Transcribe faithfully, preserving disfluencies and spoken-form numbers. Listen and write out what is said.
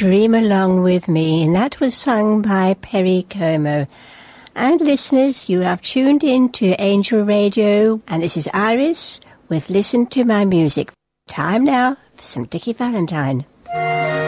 Dream Along With Me, and that was sung by Perry Como. And listeners, you have tuned in to Angel Radio, and this is Iris with Listen to My Music. Time now for some Dickie Valentine.